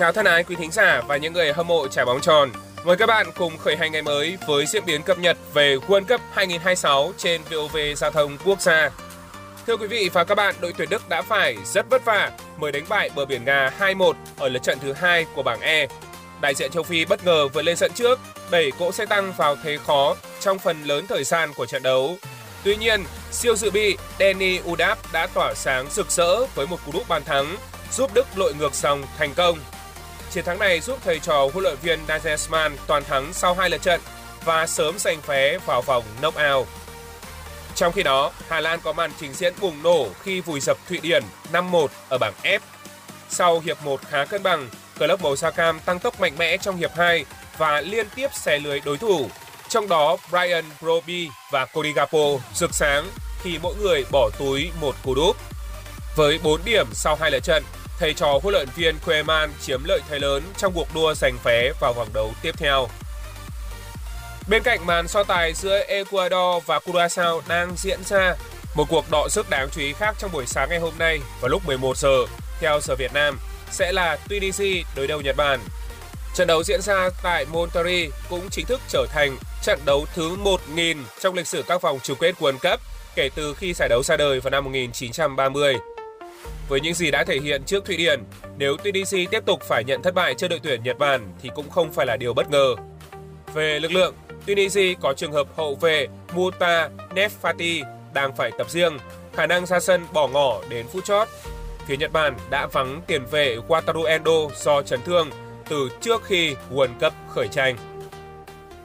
Chào thân ái quý thính giả và những người hâm mộ trái bóng tròn. Mời các bạn cùng khởi hành ngày mới với diễn biến cập nhật về World Cup 2026 trên VOV Giao thông Quốc gia. Thưa quý vị và các bạn, đội tuyển Đức đã phải rất vất vả mới đánh bại bờ biển Nga 2-1 ở lượt trận thứ 2 của bảng E. Đại diện châu Phi bất ngờ vượt lên dẫn trước, đẩy cỗ xe tăng vào thế khó trong phần lớn thời gian của trận đấu. Tuy nhiên, siêu dự bị Danny Udap đã tỏa sáng rực rỡ với một cú đúp bàn thắng, giúp Đức lội ngược dòng thành công. Chiến thắng này giúp thầy trò huấn luyện viên Nagelsmann toàn thắng sau 2 lượt trận và sớm giành vé vào vòng knock-out. Trong khi đó, Hà Lan có màn trình diễn bùng nổ khi vùi dập Thụy Điển 5-1 ở bảng F. Sau hiệp 1 khá cân bằng, câu lạc bộ Sao Cam tăng tốc mạnh mẽ trong hiệp 2 và liên tiếp xé lưới đối thủ. Trong đó, Brian Brobby và Cody Gakpo rực sáng khi mỗi người bỏ túi một cú đúp. Với 4 điểm sau 2 lượt trận, thầy trò huấn luyện viên Koeman chiếm lợi thế lớn trong cuộc đua giành vé vào vòng đấu tiếp theo. Bên cạnh màn so tài giữa Ecuador và Curaçao đang diễn ra, một cuộc đọ sức đáng chú ý khác trong buổi sáng ngày hôm nay vào lúc 11 giờ theo giờ Việt Nam sẽ là Tunisia đối đầu Nhật Bản. Trận đấu diễn ra tại Monterrey cũng chính thức trở thành trận đấu thứ 1000 trong lịch sử các vòng chung kết World Cup kể từ khi giải đấu ra đời vào năm 1930. Với những gì đã thể hiện trước Thụy Điển, nếu Tunisia tiếp tục phải nhận thất bại trước đội tuyển Nhật Bản thì cũng không phải là điều bất ngờ. Về lực lượng, Tunisia có trường hợp hậu vệ Mouta Nefati đang phải tập riêng, khả năng ra sân bỏ ngỏ đến phút chót. Phía Nhật Bản đã vắng tiền vệ Wataru Endo do chấn thương từ trước khi World Cup khởi tranh.